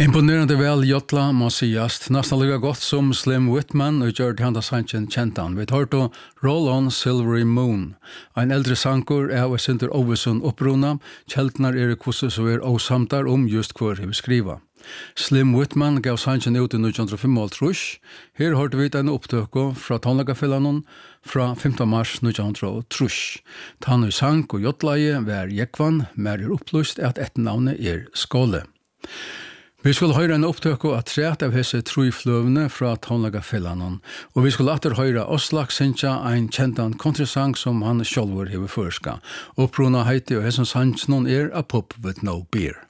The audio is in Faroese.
Imponerande väl jotla må siast, nästan lika gott som Slim Whitman och gjort handa sanchen kentan. Vi tar då Roll on Silvery Moon. En äldre sankor är av Sinter Oveson uppruna, kältnar kusse så är osamtar just kvar vi skriva. Slim Whitman gav sanchen ut i 1905. Här hörde vi en upptöko från tonlagafällanon från 15 mars 1903. Tanu sank och jotlaje var jekvan, mer upplöst att ett namn Skåle. Vi skulle höra en upptöko att träta av hese trujflövne från tonlagafällanon och vi skulle åter höra Oslak Sincha en käntan countrysang som han själv har förska. Uppruna heiti och hesen sanchen A Pub with No Beer.